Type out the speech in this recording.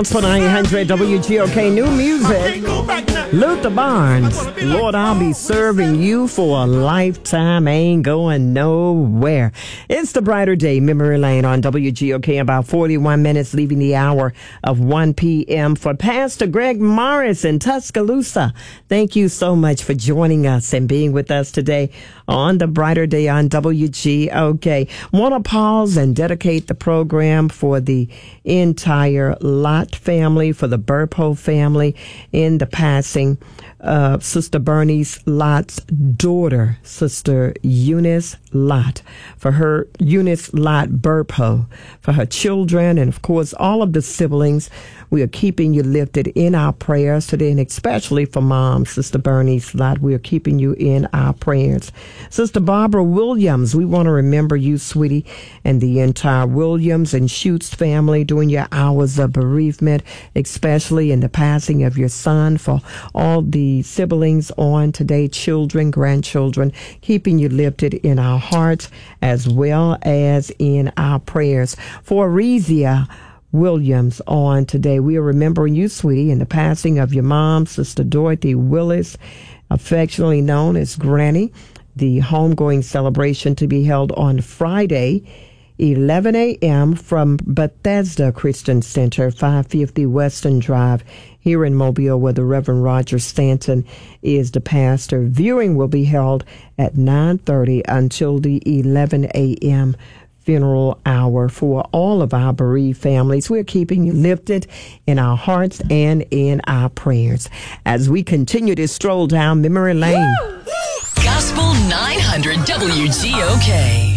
Gospel 900 WGOK New Music. Luther Barnes. Lord, I'll be serving you for a lifetime. Ain't going nowhere. It's the Brighter Day Memory Lane on WGOK. About 41 minutes leaving the hour of 1 p.m. for Pastor Greg Morris in Tuscaloosa. Thank you so much for joining us and being with us today on the Brighter Day on WGOK. Want to pause and dedicate the program for the entire Lott family, for the Burpo family, in the passing of Sister Bernice Lott's daughter, Sister Eunice Lott, for her Eunice Lott Burpo, for her children, and of course all of the siblings. We are keeping you lifted in our prayers today, and especially for Mom, Sister Bernice Lott. We are keeping you in our prayers. Sister Barbara Williams, we want to remember you, sweetie, and the entire Williams and Schutz family during your hours of bereavement, especially in the passing of your son, for all the siblings on today, children, grandchildren, keeping you lifted in our hearts as well as in our prayers. For Rezia Williams on today, we are remembering you, sweetie, in the passing of your mom, Sister Dorothy Willis, affectionately known as Granny. The homegoing celebration to be held on Friday, 11 a.m. from Bethesda Christian Center, 550 Western Drive, here in Mobile, where the Reverend Roger Stanton is the pastor. Viewing will be held at 9:30 until the 11 a.m. funeral hour for all of our bereaved families. We're keeping you lifted in our hearts and in our prayers as we continue to stroll down memory lane. Gospel 900 WGOK.